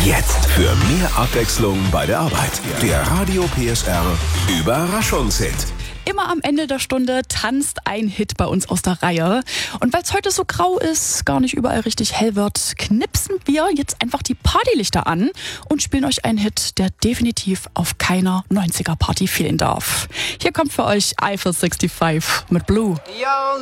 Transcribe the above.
Jetzt für mehr Abwechslung bei der Arbeit. Der Radio PSR Überraschungshit. Immer am Ende der Stunde tanzt ein Hit bei uns aus der Reihe. Und weil es heute so grau ist, gar nicht überall richtig hell wird, knipsen wir jetzt einfach die Partylichter an und spielen euch einen Hit, der definitiv auf keiner 90er-Party fehlen darf. Hier kommt für euch Eiffel 65 mit Blue. Yo.